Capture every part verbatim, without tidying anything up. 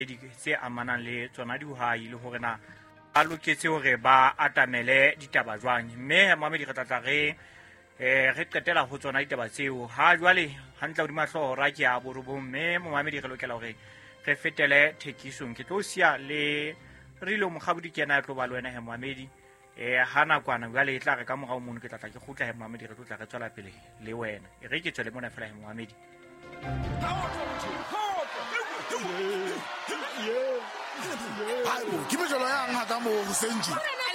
di tse amanang le tsona dihwai le hore na a loketse hore ba atamele ditaba jwang. Mme Mohammed re tlatla re eh re qetela ho tsona ditaba tseo ha jwale hantle hodima hloho ra ke a borobong. Mme Mohammed re lokela hore re fetele thekisong ke tlo sia le re lo Mokgabudi ke na tlo ba le wena he Mohammed eh hana kwana jwale e tla re ka morao mono ke tlatla ke khutla he Mohammed re tla re tswela pele le wena e re ke tswele mona fela he Mohammed. Hayo ke mejolo ya ngata mo Senji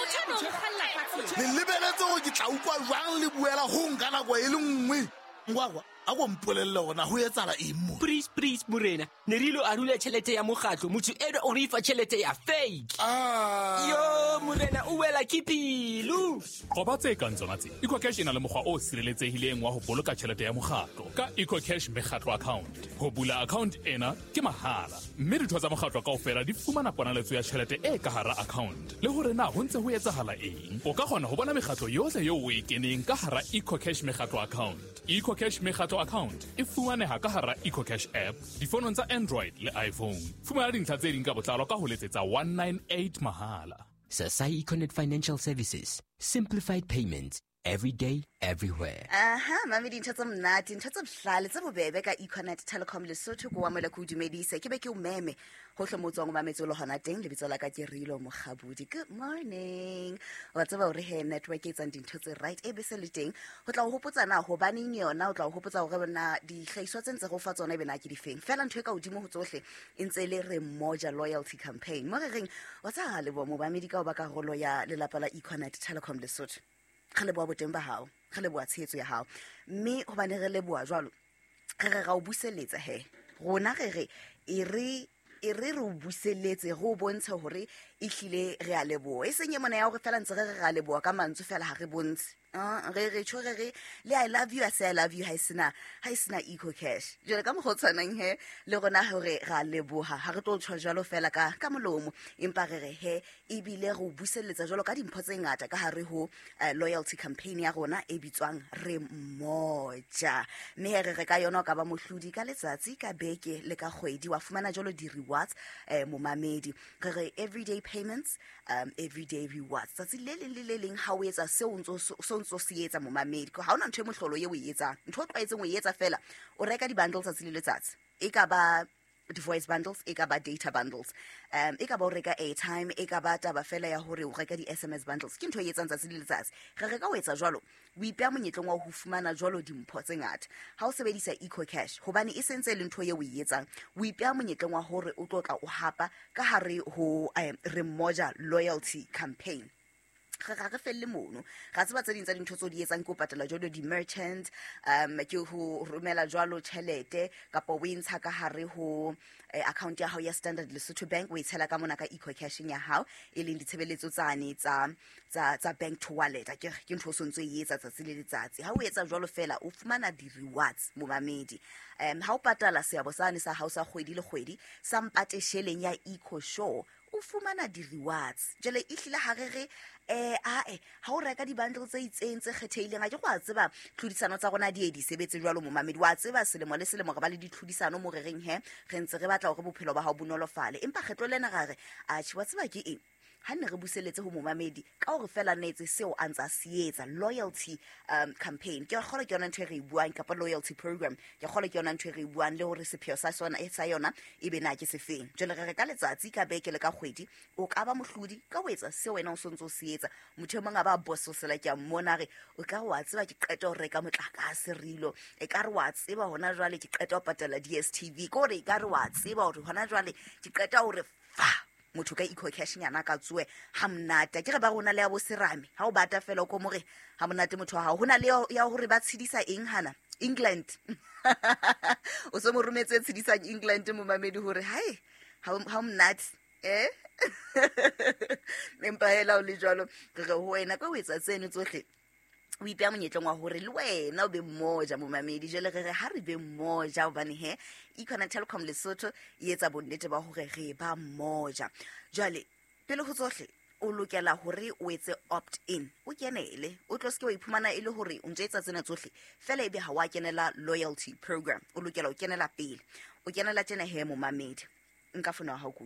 le lebeletse go ke tla ukwa jwang le buela ho nkana kwa e le nngwe ngwagwa a go mpolelle gona ho etsala eng. Please please Morena ne rilo a rule tšhelete ya mogatlo motho eno o re ifa tšhelete ya fake. Ah Yo Morena o wela ke pilu go ba tse ka ntsona tse EcoCash ena le mokgwa o sireletsehileng wa ho boloka tšhelete ya mogatlo ka EcoCash Mekgatlo account. Ho bula account ena ke mahala mme ditho tsa mogatlo kaofela di fumana ponaletso ya tšhelete e ka hara account le hore na ho ntse ho etsahala eng. O ka kgona ho bona mekgatlo yohle eo o e keneng ka hara EcoCash Mekgatlo account. EcoCash Mekgatlo account e fumaneha ka hara EcoCash app difonong tsa Android le iPhone. Fumana dintlha tse ding ka botlalo ka ho letsetsa one nine eight mahala. Sasai Econet Financial Services, simplified payments every day, everywhere. Aha, mami dintho tse mnate, dintho tse bohlale tse bobebe ka Econet Telecom Lesotho go wa mola go dumedisa ke be ke o meme hohle motsong ba metso le hona teng le bitso la ka ke Rilo Mokgabudi. Good morning. Wa tseba hore he network e tsang dintho tse right e be se le teng ho tla ho hopotsa na ho baneng yona o tla ho hopotsa hore na di hlaiso tse ntse go fa tsona e be na ke di feng fela ntho e ka hodimo ho tsohle e ntse le re Moja loyalty campaign mo re reng wa tsa le bo mo ba medika o ba ka rolo ya lelapa la Econet Telecom Lesotho. Khale bo boteng ba hao khale bo tshetso ya hao mme ho bane re leboa jwalo re re ga o buseletsa he rona re re e re e re re o buseletse go bontsha hore e hlile re a leboa e senye mona ya hore fela ntse re re ga leboa ka mantso fela ha re bontshe ah re re tshore re le I love you I say I love you ha isina ha isina EcoCash jole ka mo go tsanang he le gona hore ga leboha ha re tlo tshwa jalo fela ka ka molomo empa re re he e bile go buseletsa jalo ka dimpho tse ngata ka hare ho loyalty campaign ya rona e bitswang re Moja mme re re ka yona ka ba mohlodi ka letsatsi ka beke le ka kgwedi wa fumana jalo di rewards eh mo mamedi re re everyday payments um everyday rewards tsatsi le le le leng ha o etsa se o ntso so ntso se etsa mo mamedi ha ona ntho e mohlolo ye o e etsang ntho o tlaetseng o e etsa fela o reka di bundles tsatsi le letsatsi e ka ba di voice bundles e ka ba data bundles um e ka ba o reka airtime e ka ba taba fela ya hore o reka di S M S bundles ke ntho e etsang tsatsi le letsatsi re reka o etsa jwalo o ipea monyetlong wa ho fumana jwalo dimpho tse ngata ha o sebedisa EcoCash hobane e sentse le ntho ye o e etsang o ipea monyetlong wa hore o tlotla o hapa ka hare ho re Moja loyalty campaign ga ga felle mono ga tseba tse dintsa dintho tso di etsang go patala jolo di merchant um ke ho romela jwalo tšhelete kapa o intsha ka hare ho account ya hao ya Standard Lesotho Bank o itshela ka mona ka EcoCash ya hao e leng ditshebeletso tsane tsa tsa tsa bank to wallet ke ke ntho so ntse e etsa tsatsi le letsatsi ha o etsa jwalo fela o fumana di rewards mo mamedi um ha o patala seabo sane sa hao sa kgwedi le kgwedi sa mpatesheleng ya EcoSure o fumana di rewards jele e hlile ha re re eh a eh ha o reka di bundles tse itseng tse kgetheileng a ke go a tseba tlhodisano tsa rona di e di sebetse jwalo mo mamedi wa tseba selemo le selemo re ba le ditlhodisano mo re reng he re ntse re batla hore bophelo ba hao bonolofale empa kgetlo lena ga re a tshi wa tseba ke eng ha ne re buseletse ho mo mamedi ka hore fela netse seo a ntsa se etsa loyalty um campaign ke gole ke yona ntho e re buang ka loyalty program ke gole ke yona ntho e re buang le hore sepheo sa sona e sa yona e be na ke se feng jole re re ka letsatsi ka beke le ka kgwedi o ka ba mohlodi ka ho etsa seo wena o sontso se etsa motho mong a ba boss o sela ke a mmona re o ka wa tseba ke qeta ho reka motlakase Rilo e ka re wa tseba hona jwale ke qeta ho patala D S T V ko re ka re wa tseba hore hona jwale ke qeta hore fa motho ka EcoCash nyana ka tswe ha mnata ke re ba rona le ya bo serame ha o bata fela o ko more ha monate motho wa hao hona le ya hore ba tshidisa eng hana England o so mo rometse tshidisa England mo mamedi hore hai ha ha mnate eh empa hela o le jwalo re ho wena ka o etsa tseno tsohle o ipea monyetlong wa hore le wena o be Moja mo mamedi jele re re ha re be Moja o bane he Econet Telecom Lesotho e etsa bonnete ba hore re ba Moja jale pele ho tsohle o lokela hore o etse opt in o kenele o tlo ske o iphumana ile hore o ntse etsa tsena tsohle fela ebe ha wa kenela loyalty program o lokela o kenela pele o kenela tsena he mo mamedi nka fono wa gago